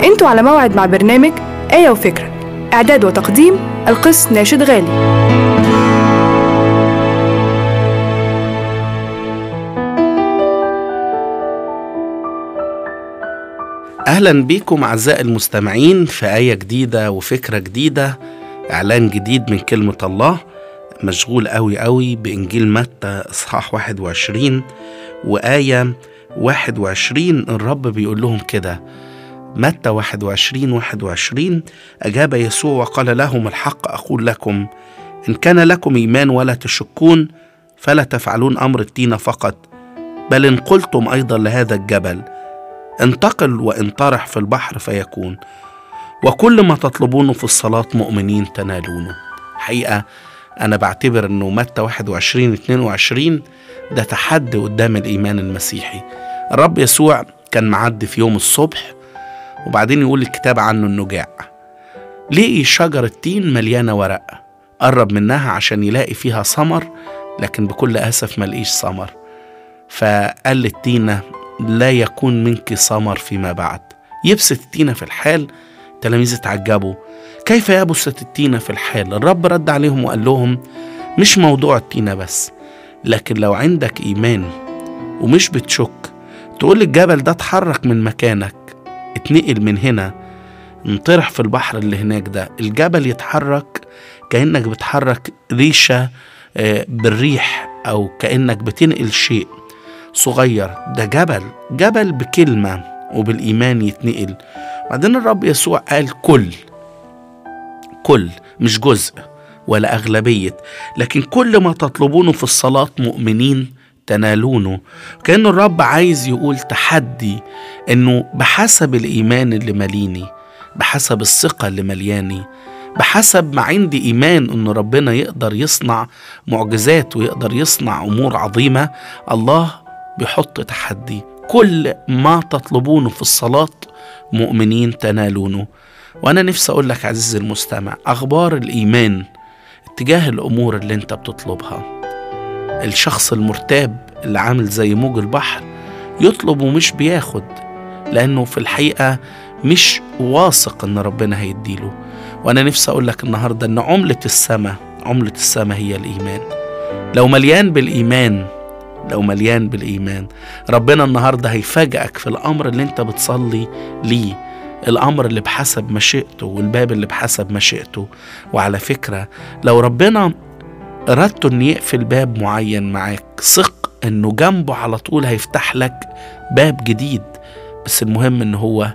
انتوا على موعد مع برنامج آية وفكرة، إعداد وتقديم القس ناشد غالي. أهلا بيكم أعزائي المستمعين في آية جديدة وفكرة جديدة، إعلان جديد من كلمة الله. مشغول قوي بإنجيل متى إصحاح 21 وآية 21. الرب بيقول لهم كده، متى 21 أجاب يسوع وقال لهم: الحق أقول لكم، إن كان لكم إيمان ولا تشكون فلا تفعلون أمر التين فقط، بل إن قلتم أيضا لهذا الجبل انتقل وانطرح في البحر فيكون، وكل ما تطلبونه في الصلاة مؤمنين تنالونه. حقيقة أنا بعتبر أنه متى 21-22 ده تحدي قدام الإيمان المسيحي. الرب يسوع كان معدي في يوم الصبح، وبعدين يقول الكتاب عنه أنه جاع، لقي شجرة تين مليانة ورق، قرب منها عشان يلاقي فيها ثمر، لكن بكل أسف ملقيش ثمر. فقال للتينة: لا يكون منك ثمر فيما بعد. يبست التينة في الحال. تلاميذ اتعجبوا، كيف يبست التينة في الحال؟ الرب رد عليهم وقال لهم: مش موضوع التينة بس، لكن لو عندك إيمان ومش بتشك، تقول الجبل ده اتحرك من مكانك، اتنقل من هنا، انطرح في البحر اللي هناك ده، الجبل يتحرك كأنك بتحرك ريشة بالريح، أو كأنك بتنقل شيء صغير. ده جبل بكلمة وبالإيمان يتنقل. بعدين الرب يسوع قال كل مش جزء ولا أغلبية، لكن كل ما تطلبونه في الصلاة مؤمنين تنالونه. كأن الرب عايز يقول تحدي، إنه بحسب الإيمان اللي ماليني، بحسب الثقة اللي ملياني، بحسب ما عندي إيمان إنه ربنا يقدر يصنع معجزات ويقدر يصنع أمور عظيمة، الله بيحط تحدي: كل ما تطلبونه في الصلاة مؤمنين تنالونه. وأنا نفسي أقول لك عزيزي المستمع، أخبار الإيمان اتجاه الأمور اللي انت بتطلبها. الشخص المرتاب اللي عامل زي موج البحر يطلب ومش بياخد، لأنه في الحقيقة مش واثق إن ربنا هيديله. وأنا نفسي أقول لك النهاردة إن عملة السماء هي الإيمان. لو مليان بالإيمان ربنا النهاردة هيفاجئك في الأمر اللي انت بتصلي ليه، الأمر اللي بحسب مشيئته والباب اللي بحسب مشيئته. وعلى فكرة، لو ربنا أردته أن يقفل باب معين معاك، ثق أنه جنبه على طول هيفتح لك باب جديد. بس المهم أنه هو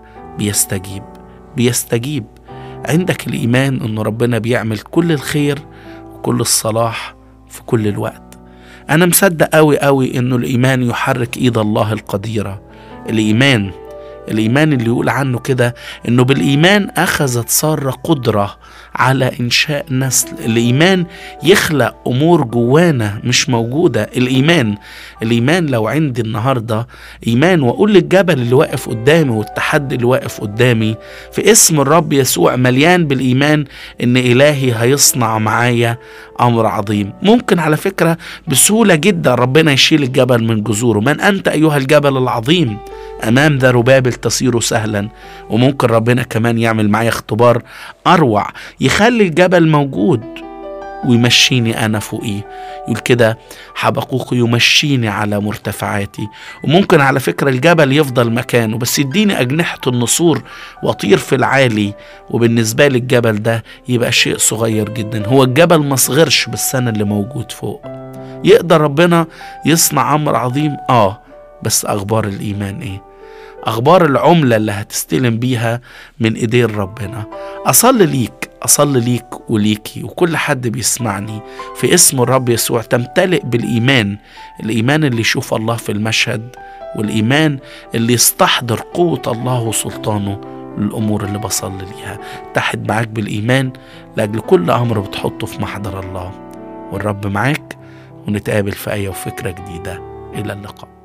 بيستجيب. عندك الإيمان أنه ربنا بيعمل كل الخير وكل الصلاح في كل الوقت. أنا مصدق قوي أنه الإيمان يحرك إيد الله القديرة. الإيمان اللي يقول عنه كده أنه بالإيمان أخذت سارة قدرة على إنشاء نسل. الإيمان يخلق أمور جوانا مش موجودة. الإيمان لو عندي النهاردة إيمان وأقول للجبل اللي واقف قدامي والتحدي اللي واقف قدامي في اسم الرب يسوع مليان بالإيمان إن إلهي هيصنع معايا أمر عظيم. ممكن على فكرة بسهولة جدا ربنا يشيل الجبل من جذوره. من أنت أيها الجبل العظيم؟ أمام ذربابل تصير سهلا. وممكن ربنا كمان يعمل معايا اختبار أروع، يخلي الجبل موجود ويمشيني أنا فوقيه. يقول كده حبقوق: يمشيني على مرتفعاتي. وممكن على فكرة الجبل يفضل مكانه، بس يديني أجنحة النسور وأطير في العالي، وبالنسبة لي الجبل ده يبقى شيء صغير جدا. هو الجبل ما صغرش، بس أنا اللي موجود فوق. يقدر ربنا يصنع أمر عظيم. بس أخبار الإيمان إيه؟ أخبار العملة اللي هتستلم بيها من إيدين ربنا. أصلي ليك وليكي وكل حد بيسمعني في اسم الرب يسوع تمتلئ بالإيمان، الإيمان اللي يشوف الله في المشهد، والإيمان اللي يستحضر قوة الله وسلطانه للأمور اللي بصلي ليها. اتحد معاك بالإيمان لأجل كل أمر بتحطه في محضر الله. والرب معاك، ونتقابل في آية وفكرة جديدة. إلى اللقاء.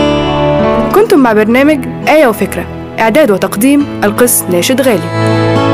كنتم مع برنامج آية وفكرة، إعداد وتقديم القس ناشد غالي.